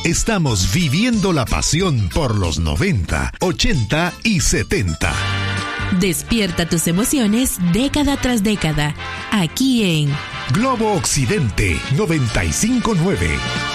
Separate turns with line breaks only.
Estamos viviendo la pasión por los 90, 80 y 70.
Despierta tus emociones década tras década, aquí en
Globo Occidente 95.9.